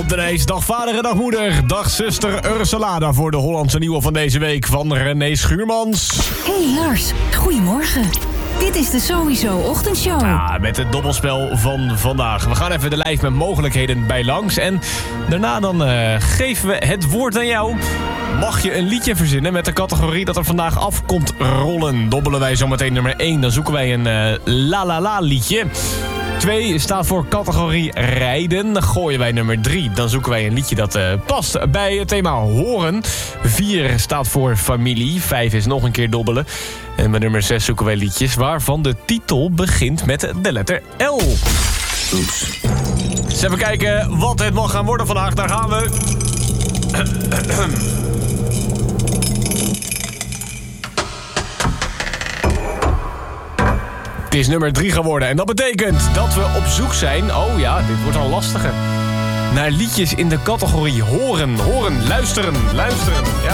de lijst. Dag vader en dag moeder. Dag zuster Ursula voor de Hollandse nieuwe van deze week van René Schuurmans. Hey Lars, goedemorgen. Dit is de Sowieso Ochtendshow. Ja, met het dobbelspel van vandaag. We gaan even de lijst met mogelijkheden bij langs. En daarna dan geven we het woord aan jou. Mag je een liedje verzinnen met de categorie dat er vandaag af komt rollen? Dobbelen wij zometeen nummer 1. Dan zoeken wij een la la la liedje. 2 staat voor categorie rijden. Dan gooien wij nummer 3. Dan zoeken wij een liedje dat past bij het thema horen. 4 staat voor familie. 5 is nog een keer dobbelen. En bij nummer 6 zoeken wij liedjes waarvan de titel begint met de letter L. Oeps. Eens even kijken wat het mag gaan worden vandaag. Daar gaan we. Het is nummer 3 geworden en dat betekent dat we op zoek zijn... Oh ja, dit wordt al lastiger. Naar liedjes in de categorie horen. Horen, luisteren, luisteren. Ja.